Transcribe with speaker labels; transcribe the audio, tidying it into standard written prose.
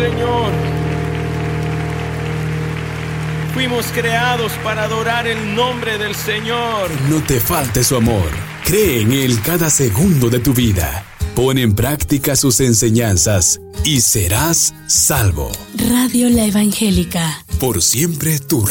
Speaker 1: Señor. Fuimos creados para adorar el nombre del Señor.
Speaker 2: No te falte su amor. Cree en Él cada segundo de tu vida. Pon en práctica sus enseñanzas y serás salvo.
Speaker 3: Radio La Evangélica.
Speaker 2: Por siempre tu